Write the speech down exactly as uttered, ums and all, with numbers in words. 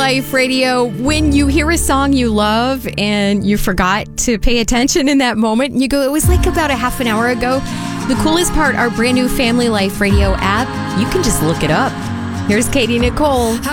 Life Radio. When you hear a song you love and you forgot to pay attention in that moment, and you go, it was like about a half an hour ago. The coolest part, our brand new Family Life Radio app, you can just look it up. Here's Katie Nicole.